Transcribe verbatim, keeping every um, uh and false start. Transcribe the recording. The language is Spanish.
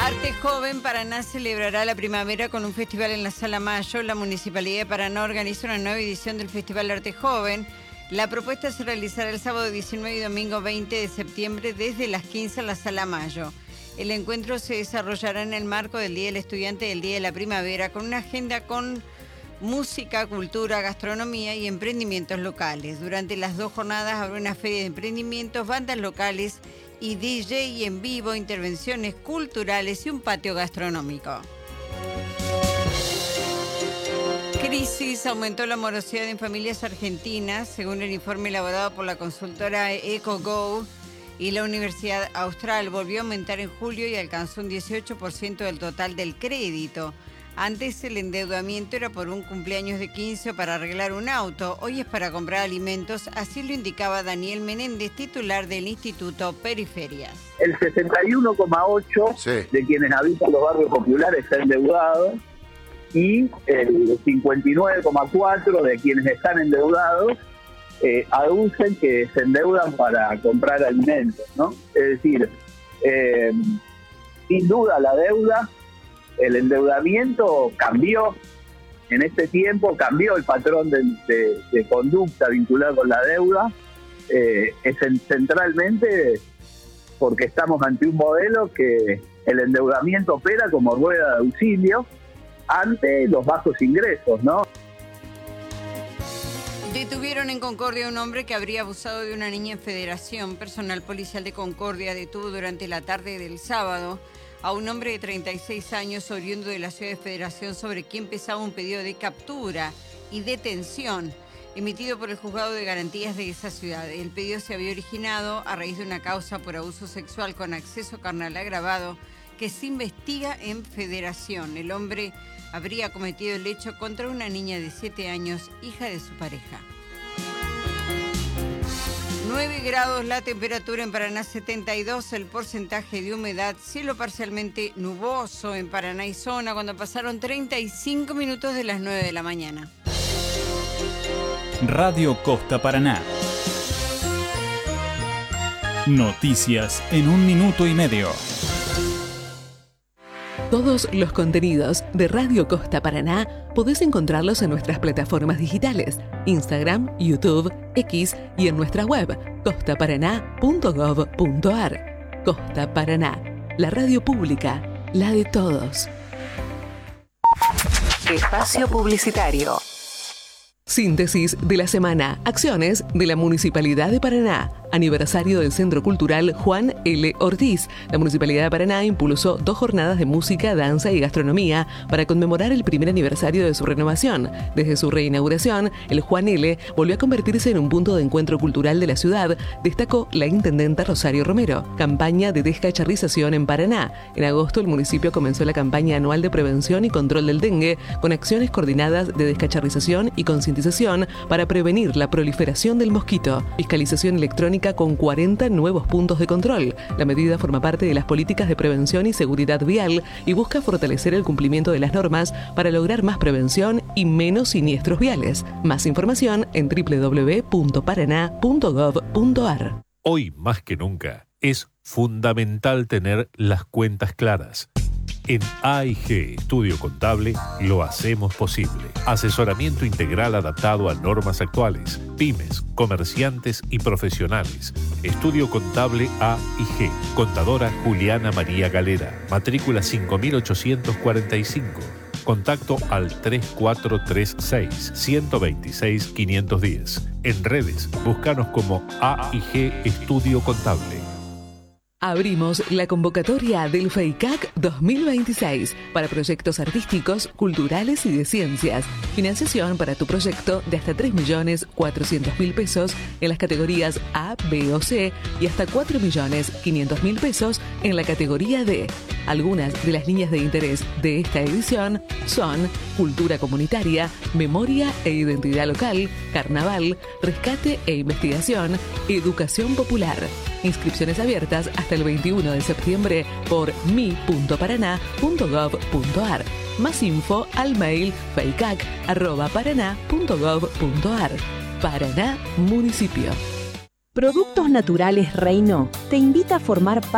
Arte Joven Paraná celebrará la primavera con un festival en la Sala Mayo. La Municipalidad de Paraná organiza una nueva edición del Festival Arte Joven. La propuesta se realizará el sábado diecinueve y domingo veinte de septiembre desde las quince en la Sala Mayo. El encuentro se desarrollará en el marco del Día del Estudiante y el Día de la Primavera, con una agenda con música, cultura, gastronomía y emprendimientos locales. Durante las dos jornadas habrá una feria de emprendimientos, bandas locales y D J en vivo, intervenciones culturales y un patio gastronómico. Crisis aumentó la morosidad en familias argentinas, según el informe elaborado por la consultora EcoGo, y la Universidad Austral volvió a aumentar en julio y alcanzó un dieciocho por ciento del total del crédito. Antes el endeudamiento era por un cumpleaños de quince o para arreglar un auto. Hoy es para comprar alimentos, así lo indicaba Daniel Menéndez, titular del Instituto Periferias. El sesenta y uno coma ocho por ciento sí. de quienes habitan los barrios populares está endeudado y el cincuenta y nueve coma cuatro por ciento de quienes están endeudados eh, aducen que se endeudan para comprar alimentos, ¿no? Es decir, eh, sin duda la deuda, el endeudamiento cambió en este tiempo, cambió el patrón de, de, de conducta vinculado con la deuda, eh, es centralmente porque estamos ante un modelo que el endeudamiento opera como rueda de auxilio ante los bajos ingresos, ¿no? Detuvieron en Concordia a un hombre que habría abusado de una niña en Federación. Personal policial de Concordia detuvo durante la tarde del sábado a un hombre de treinta y seis años oriundo de la ciudad de Federación, sobre quien pesaba un pedido de captura y detención emitido por el Juzgado de Garantías de esa ciudad. El pedido se había originado a raíz de una causa por abuso sexual con acceso carnal agravado que se investiga en Federación. El hombre habría cometido el hecho contra una niña de siete años, hija de su pareja. nueve grados la temperatura en Paraná, setenta y dos el porcentaje de humedad, cielo parcialmente nuboso en Paraná y zona cuando pasaron treinta y cinco minutos de las nueve de la mañana. Radio Costa Paraná. Noticias en un minuto y medio. Todos los contenidos de Radio Costa Paraná podés encontrarlos en nuestras plataformas digitales, Instagram, YouTube, X y en nuestra web costa paraná punto gov punto ar. Costa Paraná, la radio pública, la de todos. Espacio publicitario. Síntesis de la semana. Acciones de la Municipalidad de Paraná. Aniversario del Centro Cultural Juan L. Ortiz. La Municipalidad de Paraná impulsó dos jornadas de música, danza y gastronomía para conmemorar el primer aniversario de su renovación. Desde su reinauguración, el Juan L. volvió a convertirse en un punto de encuentro cultural de la ciudad, destacó la intendenta Rosario Romero. Campaña de descacharrización en Paraná. En agosto, el municipio comenzó la campaña anual de prevención y control del dengue, con acciones coordinadas de descacharrización y concientización para prevenir la proliferación del mosquito. Fiscalización electrónica con cuarenta nuevos puntos de control. La medida forma parte de las políticas de prevención y seguridad vial y busca fortalecer el cumplimiento de las normas para lograr más prevención y menos siniestros viales. Más información en doble u doble u doble u punto paraná punto gov punto ar. Hoy más que nunca es fundamental tener las cuentas claras. En A I G Estudio Contable lo hacemos posible. Asesoramiento integral adaptado a normas actuales, pymes, comerciantes y profesionales. Estudio Contable A I G. Contadora Juliana María Galera. Matrícula cinco mil ochocientos cuarenta y cinco. Contacto al tres cuatro tres seis, uno dos seis, cinco uno cero. En redes, búscanos como A I G Estudio Contable. Abrimos la convocatoria del FEICAC dos mil veintiséis para proyectos artísticos, culturales y de ciencias. Financiación para tu proyecto de hasta tres millones cuatrocientos mil pesos en las categorías A, B o C y hasta cuatro millones quinientos mil pesos en la categoría D. Algunas de las líneas de interés de esta edición son cultura comunitaria, memoria e identidad local, carnaval, rescate e investigación, educación popular. Inscripciones abiertas hasta el veintiuno de septiembre por mi punto paraná punto gov punto ar. Más info al mail feicac arroba paraná punto gov punto ar. Paraná, municipio. Productos Naturales Reino te invita a formar parte